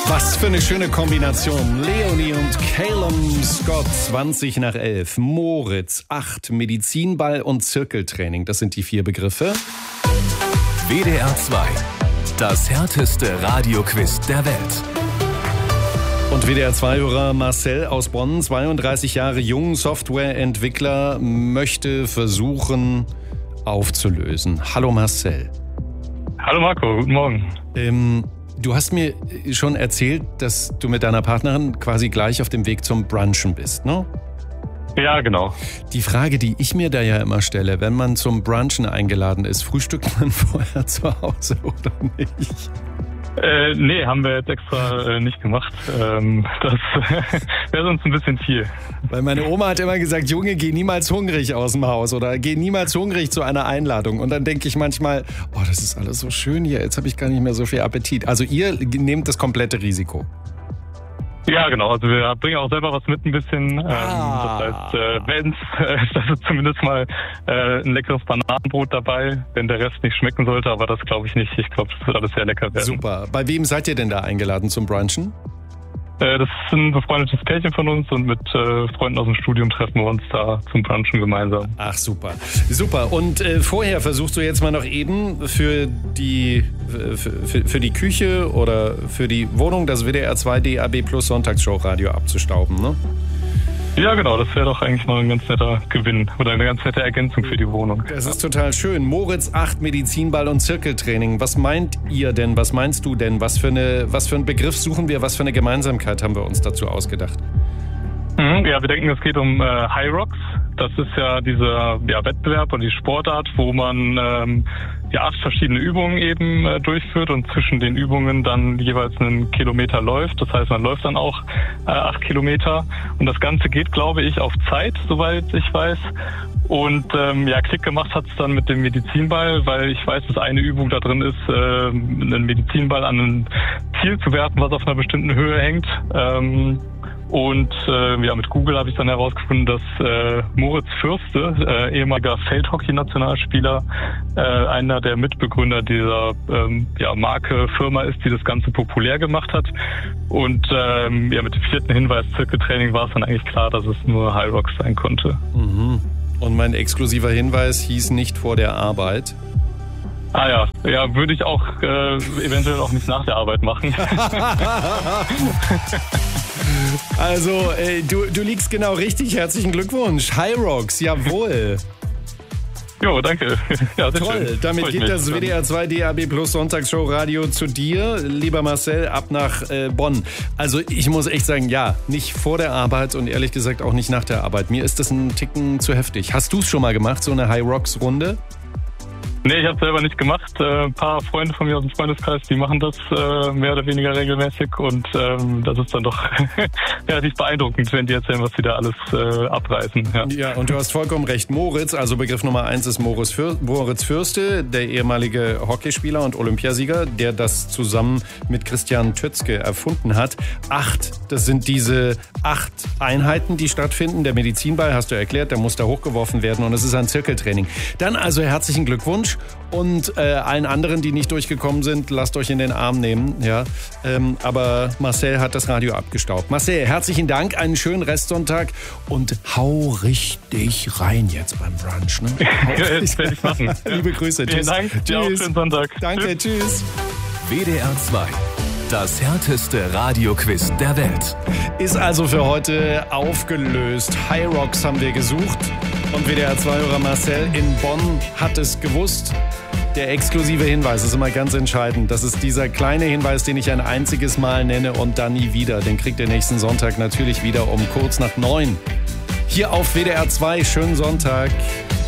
Was für eine schöne Kombination. Leonie und Calum Scott, 20 nach 11. Moritz, 8. Medizinball und Zirkeltraining. Das sind die 4 Begriffe. WDR 2. Das härteste Radioquiz der Welt. Und WDR 2-Hörer Marcel aus Bonn, 32 Jahre jung, Softwareentwickler, möchte versuchen aufzulösen. Hallo Marcel. Hallo Marco, guten Morgen. Du hast mir schon erzählt, dass du mit deiner Partnerin quasi gleich auf dem Weg zum Brunchen bist, ne? Ja, genau. Die Frage, die ich mir da ja immer stelle, wenn man zum Brunchen eingeladen ist, frühstückt man vorher zu Hause oder nicht? Nee, haben wir jetzt extra nicht gemacht. Das wäre sonst ein bisschen viel. Weil meine Oma hat immer gesagt, Junge, geh niemals hungrig aus dem Haus oder geh niemals hungrig zu einer Einladung. Und dann denke ich manchmal, oh, das ist alles so schön hier, jetzt habe ich gar nicht mehr so viel Appetit. Also ihr nehmt das komplette Risiko. Ja, genau. Also wir bringen auch selber was mit ein bisschen. Das heißt, wenn das ist zumindest mal ein leckeres Bananenbrot dabei, wenn der Rest nicht schmecken sollte. Aber das glaube ich nicht. Ich glaube, das wird alles sehr lecker werden. Super. Bei wem seid ihr denn da eingeladen zum Brunchen? Das ist ein befreundetes Pärchen von uns und mit Freunden aus dem Studium treffen wir uns da zum Brunchen gemeinsam. Ach, super. Super. Und vorher versuchst du jetzt mal noch eben für die Küche oder für die Wohnung das WDR 2 DAB Plus Sonntagsshow-Radio abzustauben, ne? Ja, genau. Das wäre doch eigentlich mal ein ganz netter Gewinn oder eine ganz nette Ergänzung für die Wohnung. Das ist total schön. Moritz, 8, Medizinball und Zirkeltraining. Was meint ihr denn? Was meinst du denn? Was für einen Begriff suchen wir? Was für eine Gemeinsamkeit haben wir uns dazu ausgedacht? Ja, wir denken, es geht um High Rocks. Das ist ja dieser Wettbewerb und die Sportart, wo man 8 verschiedene Übungen eben durchführt und zwischen den Übungen dann jeweils einen Kilometer läuft. Das heißt, man läuft dann auch 8 Kilometer. Und das Ganze geht, glaube ich, auf Zeit, soweit ich weiß. Und Klick gemacht hat es dann mit dem Medizinball, weil ich weiß, dass eine Übung da drin ist, einen Medizinball an ein Ziel zu werfen, was auf einer bestimmten Höhe hängt. Mit Google habe ich dann herausgefunden, dass Moritz Fürste, ehemaliger Feldhockey-Nationalspieler, einer der Mitbegründer dieser Firma ist, die das Ganze populär gemacht hat. Und mit dem 4. Hinweis Zirkeltraining war es dann eigentlich klar, dass es nur High Rocks sein konnte. Mhm. Und mein exklusiver Hinweis hieß nicht vor der Arbeit. Ah ja, würde ich auch eventuell auch nicht nach der Arbeit machen. Also, du liegst genau richtig. Herzlichen Glückwunsch. High Rocks, jawohl. Jo, danke. Ja, toll. Schön. Damit geht das WDR 2 DAB Plus Sonntagsshow Radio zu dir, lieber Marcel, ab nach Bonn. Also ich muss echt sagen, ja, nicht vor der Arbeit und ehrlich gesagt auch nicht nach der Arbeit. Mir ist das ein Ticken zu heftig. Hast du es schon mal gemacht, so eine High Rocks Runde? Nee, ich habe es selber nicht gemacht. Ein paar Freunde von mir aus dem Freundeskreis, die machen das mehr oder weniger regelmäßig und das ist dann doch relativ beeindruckend, wenn die erzählen, was sie da alles abreißen. Ja, und du hast vollkommen recht. Moritz, also Begriff Nummer 1 ist Moritz Fürste, der ehemalige Hockeyspieler und Olympiasieger, der das zusammen mit Christian Tötzke erfunden hat. 8, das sind diese 8 Einheiten, die stattfinden. Der Medizinball, hast du erklärt, der muss da hochgeworfen werden und es ist ein Zirkeltraining. Dann also herzlichen Glückwunsch. Und allen anderen, die nicht durchgekommen sind, lasst euch in den Arm nehmen. Ja? Aber Marcel hat das Radio abgestaubt. Marcel, herzlichen Dank, einen schönen Restsonntag und hau richtig rein jetzt beim Brunch. Ne? Ja, das werde ich machen. Liebe Grüße. Vielen Dank. Tschüss. Dir auch schönen Sonntag. Danke, tschüss. WDR 2. Das härteste Radioquiz der Welt. Ist also für heute aufgelöst. High Rocks haben wir gesucht. Und WDR 2-Hörer Marcel in Bonn hat es gewusst. Der exklusive Hinweis ist immer ganz entscheidend. Das ist dieser kleine Hinweis, den ich ein einziges Mal nenne und dann nie wieder. Den kriegt ihr nächsten Sonntag natürlich wieder um kurz nach 9. Hier auf WDR 2. Schönen Sonntag.